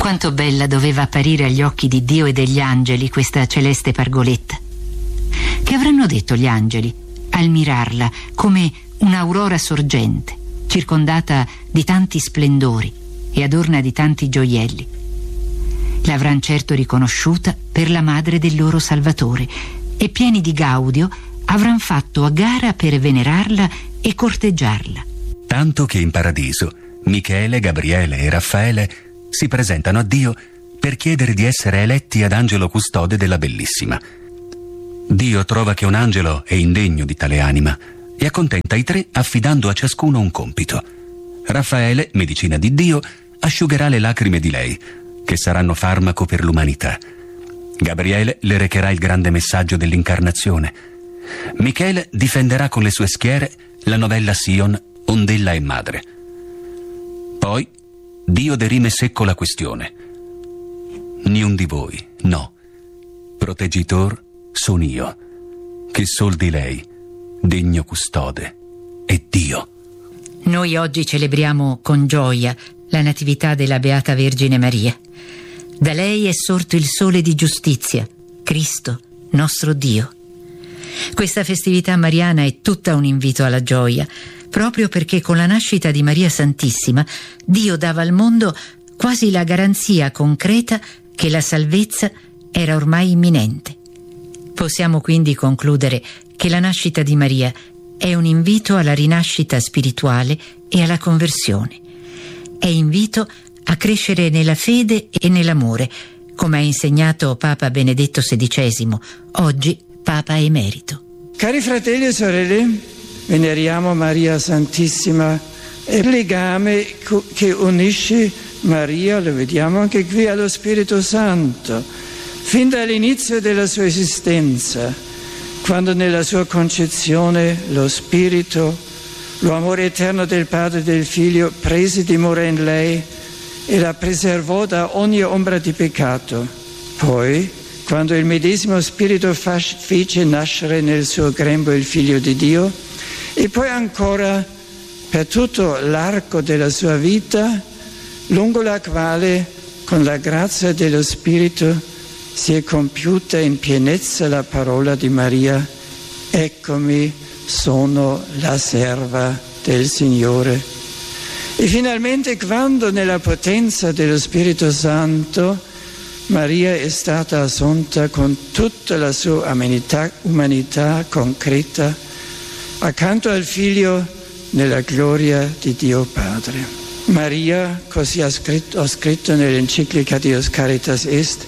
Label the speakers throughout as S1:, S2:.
S1: Quanto bella doveva apparire agli occhi di Dio e degli angeli questa celeste pargoletta. Che avranno detto gli angeli al mirarla come un'aurora sorgente, circondata di tanti splendori e adorna di tanti gioielli? L'avran certo riconosciuta per la madre del loro Salvatore e, pieni di gaudio, avran fatto a gara per venerarla e corteggiarla.
S2: Tanto che in paradiso Michele, Gabriele e Raffaele si presentano a Dio per chiedere di essere eletti ad angelo custode della Bellissima. Dio trova che un angelo è indegno di tale anima e accontenta i tre affidando a ciascuno un compito. Raffaele, medicina di Dio, asciugherà le lacrime di lei, che saranno farmaco per l'umanità. Gabriele le recherà il grande messaggio dell'incarnazione. Michele difenderà con le sue schiere la novella Sion, ondella e madre. Poi Dio derime secco la questione. Niun di voi, no. Proteggitor son io, che sol di lei, degno custode, è Dio.
S1: Noi oggi celebriamo con gioia la natività della Beata Vergine Maria. Da lei è sorto il sole di giustizia, Cristo, nostro Dio. Questa festività mariana è tutta un invito alla gioia, proprio perché con la nascita di Maria Santissima Dio dava al mondo quasi la garanzia concreta che la salvezza era ormai imminente. Possiamo quindi concludere che la nascita di Maria è un invito alla rinascita spirituale e alla conversione. È invito a crescere nella fede e nell'amore, come ha insegnato Papa Benedetto XVI, oggi Papa Emerito.
S3: Cari fratelli e sorelle, veneriamo Maria Santissima, è il legame che unisce Maria, lo vediamo anche qui, allo Spirito Santo, fin dall'inizio della sua esistenza, quando nella sua concezione lo Spirito, l'amore eterno del Padre e del Figlio prese dimora in lei e la preservò da ogni ombra di peccato. Poi, quando il medesimo Spirito fece nascere nel suo grembo il Figlio di Dio, e poi ancora per tutto l'arco della sua vita, lungo la quale, con la grazia dello Spirito, si è compiuta in pienezza la parola di Maria: eccomi, sono la serva del Signore. E finalmente, quando nella potenza dello Spirito Santo Maria è stata assunta con tutta la sua umanità concreta, accanto al Figlio nella gloria di Dio Padre. Maria, così ho scritto nell'enciclica Dios Caritas Est,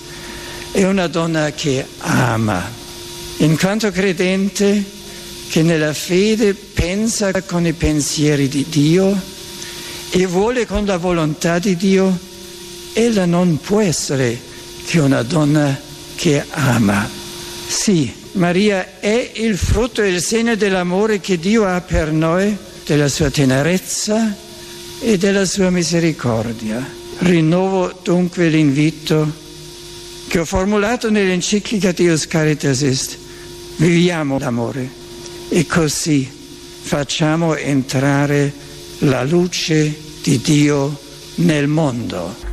S3: è una donna che ama, in quanto credente, che nella fede pensa con i pensieri di Dio e vuole con la volontà di Dio. Ella non può essere che una donna che ama. Sì, Maria è il frutto e il segno dell'amore che Dio ha per noi, della sua tenerezza e della sua misericordia. Rinnovo dunque l'invito che ho formulato nell'enciclica Dios Caritas Est: viviamo l'amore e così facciamo entrare la luce di Dio nel mondo.